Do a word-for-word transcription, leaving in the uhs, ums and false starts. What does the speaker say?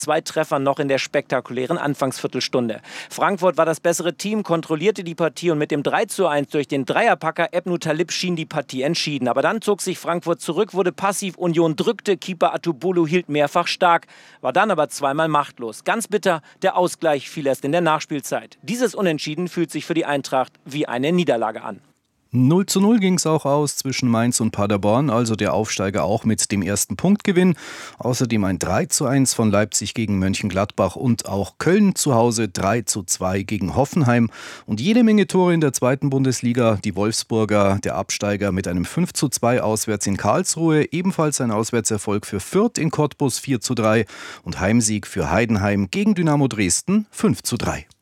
zwei Treffern noch in der spektakulären Anfangsviertelstunde. Frankfurt war das bessere Team, kontrollierte die Partie und mit dem drei zu eins durch den Dreierpacker Ebnu Talib schien die Partie entschieden. Aber dann zog sich Frankfurt zurück, wurde passiv, Union drückte, Keeper Atubulu hielt mehrfach stark, war dann aber zweimal machtlos. Ganz bitter, der Ausgleich fiel erst in der Nachspielzeit. Dieses Unentschieden fühlt sich für die Eintracht wie eine Niederlage an. null zu null ging es auch aus zwischen Mainz und Paderborn, also der Aufsteiger auch mit dem ersten Punktgewinn. Außerdem ein drei zu eins von Leipzig gegen Mönchengladbach und auch Köln zu Hause drei zu zwei gegen Hoffenheim. Und jede Menge Tore in der zweiten Bundesliga. Die Wolfsburger, der Absteiger, mit einem fünf zu zwei auswärts in Karlsruhe. Ebenfalls ein Auswärtserfolg für Fürth in Cottbus vier zu drei und Heimsieg für Heidenheim gegen Dynamo Dresden fünf zu drei.